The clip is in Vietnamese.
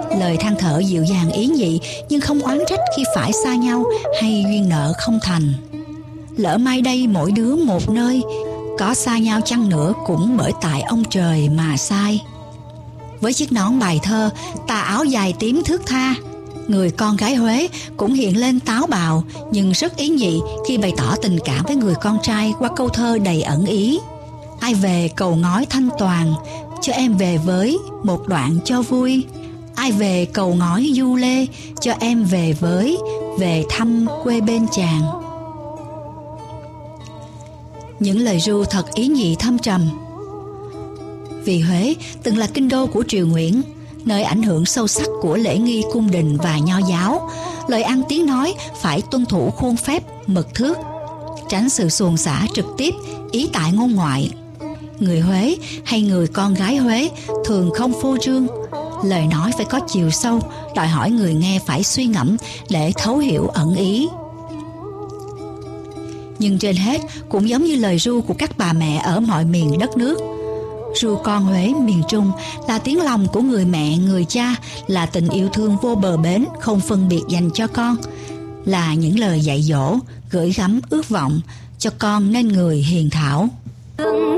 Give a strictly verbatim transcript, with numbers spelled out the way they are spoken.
lời than thở dịu dàng ý nhị nhưng không oán trách khi phải xa nhau hay duyên nợ không thành. Lỡ mai đây mỗi đứa một nơi, có xa nhau chăng nữa cũng bởi tại ông trời mà sai. Với chiếc nón bài thơ, tà áo dài tím thướt tha, người con gái Huế cũng hiện lên táo bạo nhưng rất ý nhị khi bày tỏ tình cảm với người con trai qua câu thơ đầy ẩn ý. Ai về cầu ngói thanh toàn, cho em về với một đoạn cho vui. Ai về cầu ngói du lê, cho em về với, về thăm quê bên chàng. Những lời ru thật ý nhị thâm trầm. Vì Huế từng là kinh đô của triều Nguyễn, nơi ảnh hưởng sâu sắc của lễ nghi cung đình và nho giáo, lời ăn tiếng nói phải tuân thủ khuôn phép mực thước, tránh sự xuồng xả trực tiếp ý tại ngôn ngoại. Người Huế hay người con gái Huế thường không phô trương, lời nói phải có chiều sâu, đòi hỏi người nghe phải suy ngẫm để thấu hiểu ẩn ý. Nhưng trên hết cũng giống như lời ru của các bà mẹ ở mọi miền đất nước, ru con Huế miền Trung là tiếng lòng của người mẹ, người cha, là tình yêu thương vô bờ bến, không phân biệt dành cho con, là những lời dạy dỗ, gửi gắm ước vọng cho con nên người hiền thảo.